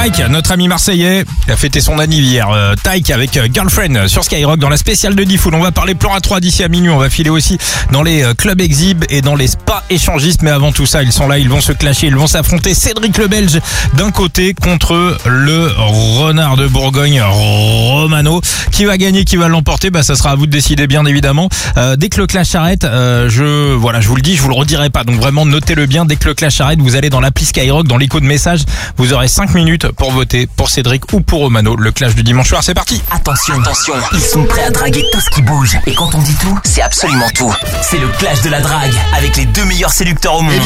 Taïk, notre ami marseillais, il a fêté son anniversaire hier. Taïk avec Girlfriend sur Skyrock dans la spéciale de Diffoul. On va parler plan A3 d'ici à minuit. On va filer aussi dans les clubs exhib et dans les spas échangistes. Mais avant tout ça, ils sont là, ils vont se clasher, ils vont s'affronter. Cédric le Belge d'un côté contre le renard de Bourgogne, Romano. Qui va gagner, qui va l'emporter? Ça sera à vous de décider, bien évidemment. Dès que le clash arrête, je vous le dis, je vous le redirai pas. Donc vraiment, notez-le bien. Dès que le clash arrête, vous allez dans l'appli Skyrock, dans l'écho de messages. Vous aurez 5 minutes pour voter pour Cédric ou pour Romano. Le clash du dimanche soir, c'est parti. Attention, ils sont prêts à draguer tout ce qui bouge. Et quand on dit tout, c'est absolument tout. C'est le clash de la drague avec les 2 meilleurs séducteurs au monde.